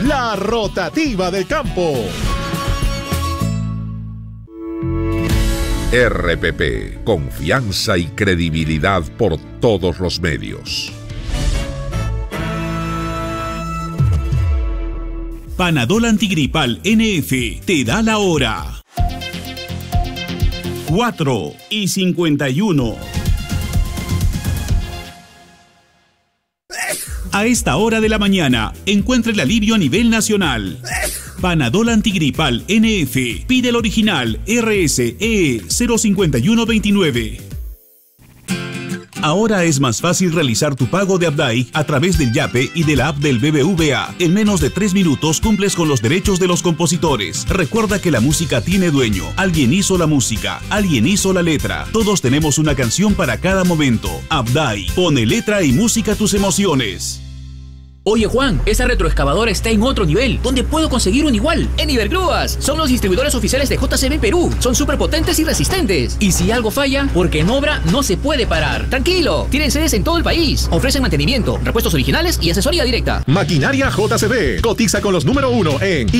la rotativa del campo. RPP, confianza y credibilidad por todos los medios. Panadol Antigripal NF te da la hora. 4:51. A esta hora de la mañana, encuentre el alivio a nivel nacional. Panadol Antigripal NF. Pide el original RSE 05129. Ahora es más fácil realizar tu pago de Abdai a través del Yape y de la app del BBVA. En menos de 3 minutos cumples con los derechos de los compositores. Recuerda que la música tiene dueño. Alguien hizo la música, alguien hizo la letra. Todos tenemos una canción para cada momento. Abdai, pone letra y música a tus emociones. Oye Juan, esa retroexcavadora está en otro nivel. ¿Dónde puedo conseguir un igual? En Ibergrúas. Son los distribuidores oficiales de JCB Perú. Son súper potentes y resistentes. Y si algo falla, porque en obra no se puede parar. Tranquilo, tienen sedes en todo el país. Ofrecen mantenimiento, repuestos originales y asesoría directa. Maquinaria JCB. Cotiza con los número 1 en